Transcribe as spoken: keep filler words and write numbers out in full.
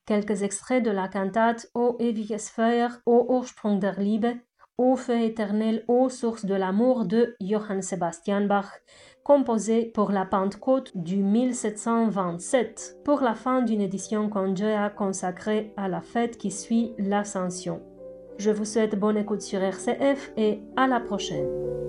quelques extraits de la cantate O ewiges Feuer, O Ursprung der Liebe, Ô feu éternel, ô source de l'amour de Johann Sebastian Bach, composé pour la Pentecôte du mille sept cent vingt-sept, pour la fin d'une édition Conjoya consacrée à la fête qui suit l'Ascension. Je vous souhaite bonne écoute sur R C F et à la prochaine.